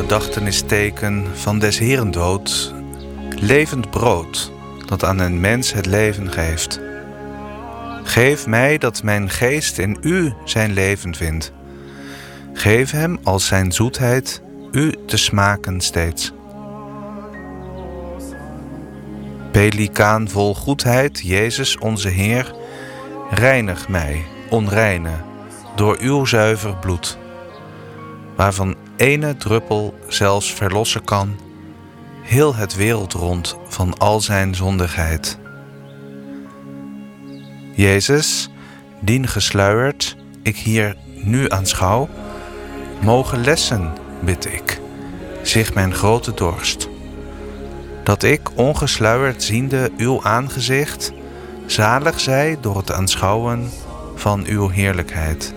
gedachtenisteken van des Heeren dood, levend brood dat aan een mens het leven geeft. Geef mij dat mijn geest in u zijn leven vindt. Geef hem als zijn zoetheid u te smaken steeds. Pelikaan vol goedheid, Jezus onze Heer, reinig mij, onreine, door uw zuiver bloed, waarvan ene druppel zelfs verlossen kan heel het wereld rond van al zijn zondigheid. Jezus, dien gesluierd ik hier nu aanschouw, mogen lessen, bid ik, zich mijn grote dorst, dat ik ongesluierd ziende uw aangezicht, zalig zij door het aanschouwen van uw heerlijkheid.